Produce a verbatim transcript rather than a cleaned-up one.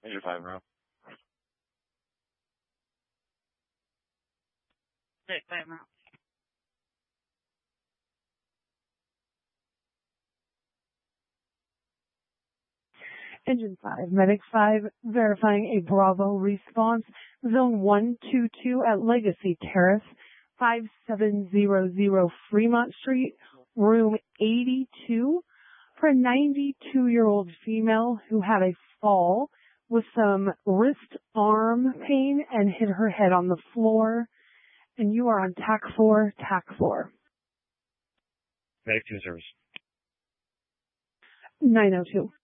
Engine five, bro. Six, five, bro. Engine five, Medic five, verifying a Bravo response. Zone one two two at Legacy Terrace, five seven zero zero Fremont Street, room eighty-two, for a ninety-two-year-old female who had a fall with some wrist arm pain and hit her head on the floor. And you are on T A C four, T A C four. Medic two service. nine oh two.